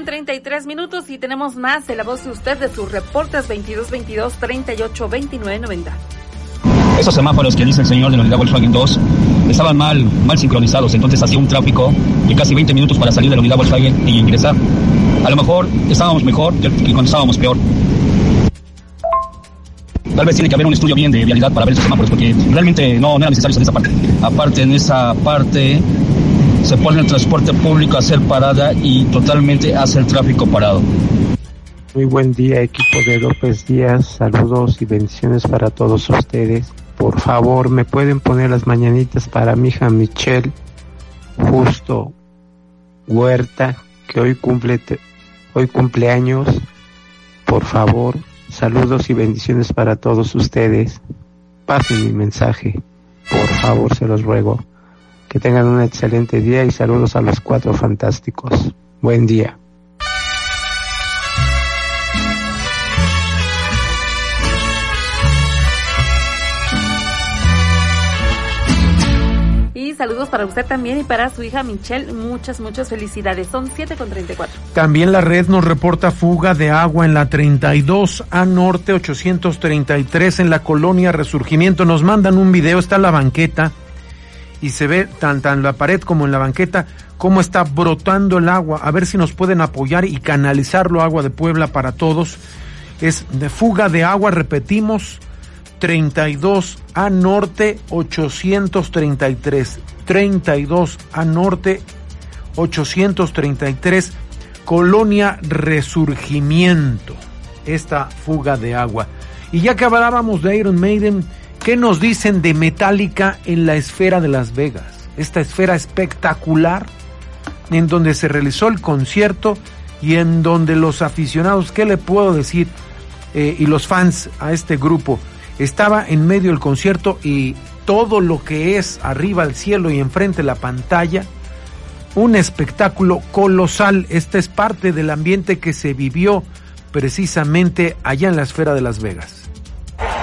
7:33 y tenemos más de la voz de usted de sus reportes 2222-382990. Esos semáforos que dice el señor de la unidad Volkswagen 2 estaban mal sincronizados, entonces hacía un tráfico de casi 20 minutos para salir de la unidad Volkswagen y ingresar. A lo mejor estábamos mejor que cuando estábamos peor. Tal vez tiene que haber un estudio bien de vialidad para ver esos semáforos, porque realmente no era necesario hacer esa parte. Aparte, en esa parte se pone el transporte público a hacer parada y totalmente hace el tráfico parado. Muy buen día, equipo de López Díaz. Saludos y bendiciones para todos ustedes. Por favor, ¿me pueden poner las mañanitas para mi hija Michelle Justo Huerta, que hoy cumple años? Por favor, saludos y bendiciones para todos ustedes. Pasen mi mensaje, por favor, se los ruego. Que tengan un excelente día y saludos a los 4 fantásticos. Buen día. Y saludos para usted también y para su hija Michelle. Muchas felicidades. Son 7:34. También la red nos reporta fuga de agua en la 32A Norte 833 en la colonia Resurgimiento. Nos mandan un video, está en la banqueta y se ve tanto en la pared como en la banqueta cómo está brotando el agua. A ver si nos pueden apoyar y canalizarlo, Agua de Puebla para todos. Es de fuga de agua, repetimos, 32A Norte 833, 32A Norte 833, Colonia Resurgimiento, esta fuga de agua. Y ya que hablábamos de Iron Maiden, ¿qué nos dicen de Metallica en la esfera de Las Vegas? Esta esfera espectacular en donde se realizó el concierto y en donde los aficionados, ¿qué le puedo decir? Y los fans a este grupo, estaba en medio del concierto y todo lo que es arriba al cielo y enfrente la pantalla, un espectáculo colosal. Este es parte del ambiente que se vivió precisamente allá en la esfera de Las Vegas.